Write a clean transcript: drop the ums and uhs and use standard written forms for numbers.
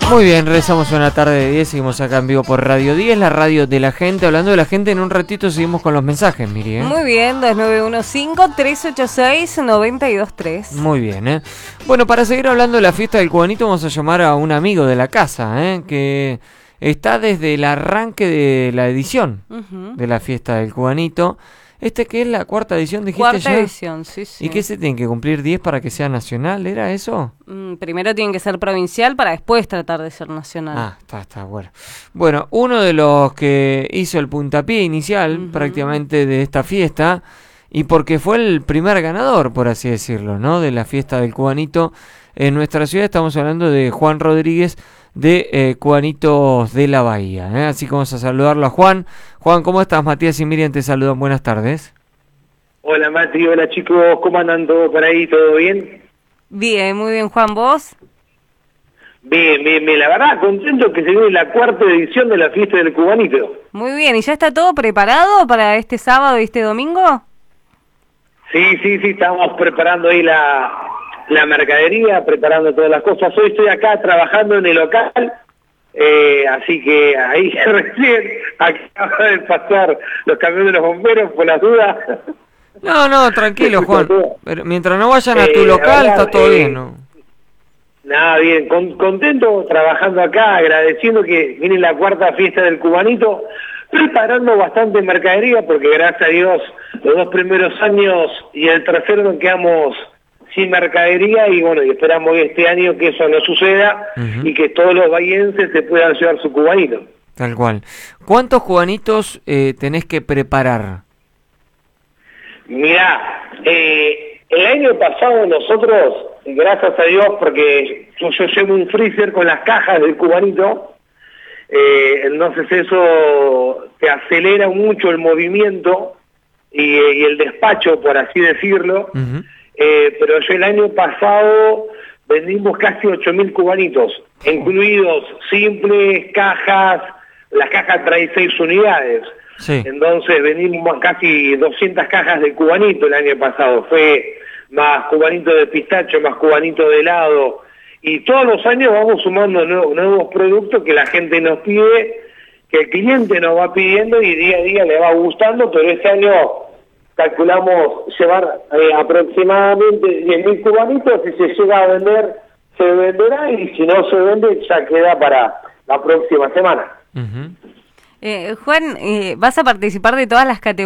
Muy bien, regresamos una tarde de 10, seguimos acá en vivo por Radio 10, la radio de la gente. Hablando de la gente, en un ratito seguimos con los mensajes, Miri, ¿eh? Muy bien, 2915-386-923. Muy bien, ¿eh? Bueno, para seguir hablando de la fiesta del cubanito, vamos a llamar a un amigo de la casa, que está desde el arranque de la edición de la fiesta del cubanito. Que es la cuarta edición, dijiste Cuarta ya. edición, sí. ¿Y qué se tiene que cumplir 10 para que sea nacional? ¿Era eso? Primero tiene que ser provincial para después tratar de ser nacional. Ah, está, bueno. Bueno, uno de los que hizo el puntapié inicial prácticamente de esta fiesta, y porque fue el primer ganador, por así decirlo, ¿no? De la fiesta del cubanito en nuestra ciudad, estamos hablando de Juan Rodríguez de Cubanitos de la Bahía, ¿eh? Así que vamos a saludarlo a Juan. Juan, ¿cómo estás? Matías y Miriam te saludan, buenas tardes. Hola Mati, hola chicos, ¿cómo andan todos por ahí? ¿Todo bien? Bien, muy bien, Juan, ¿vos? Bien, la verdad contento que se viene la cuarta edición de la fiesta del cubanito. Muy bien, ¿y ya está todo preparado para este sábado y este domingo? Sí, estamos preparando ahí la mercadería, preparando todas las cosas. Hoy estoy acá trabajando en el local, así que ahí recién acaba de pasar los camiones de los bomberos por las dudas. No, tranquilo, Juan. Pero mientras no vayan a tu local, verdad, está todo bien, ¿no? Nada, bien. Contento trabajando acá, agradeciendo que viene la cuarta fiesta del cubanito, preparando bastante mercadería, porque gracias a Dios los 2 primeros años y el tercero nos quedamos sin mercadería, y bueno, y esperamos este año que eso no suceda y que todos los bahienses se puedan llevar su cubanito. Tal cual. ¿Cuántos cubanitos tenés que preparar? Mirá, el año pasado nosotros, gracias a Dios, porque yo llevo un freezer con las cajas del cubanito, entonces eso te acelera mucho el movimiento y el despacho, por así decirlo. Pero yo el año pasado vendimos casi 8.000 cubanitos, incluidos simples, cajas. Las cajas traen 6 unidades. Sí. Entonces vendimos casi 200 cajas de cubanito el año pasado. Fue más cubanito de pistacho, más cubanito de helado. Y todos los años vamos sumando nuevos productos que la gente nos pide, que el cliente nos va pidiendo y día a día le va gustando, pero este año calculamos llevar aproximadamente 10.000 cubanitos. Si se llega a vender, se venderá, y si no se vende, ya queda para la próxima semana. Juan, ¿vas a participar de todas las categorías